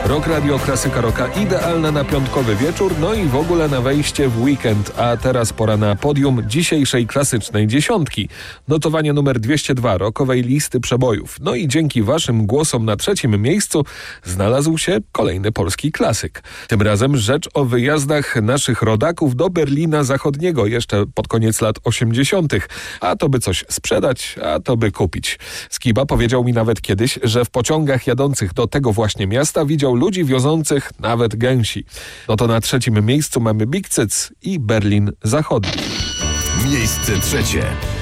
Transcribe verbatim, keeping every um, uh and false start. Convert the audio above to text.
Rock Radio, klasyka rocka idealna na piątkowy wieczór, no i w ogóle na wejście w weekend. A teraz pora na podium dzisiejszej klasycznej dziesiątki. Notowanie numer dwieście dwa rockowej listy przebojów. No i dzięki waszym głosom na trzecim miejscu znalazł się kolejny polski klasyk. Tym razem rzecz o wyjazdach naszych rodaków do Berlina Zachodniego jeszcze pod koniec lat osiemdziesiątych. A to by coś sprzedać, a to by kupić. Skiba powiedział mi nawet kiedyś, że w pociągach jadących do tego właśnie miasta widział ludzi wiozących nawet gęsi. No to na trzecim miejscu mamy Big Cyc i Berlin Zachodni. Miejsce trzecie.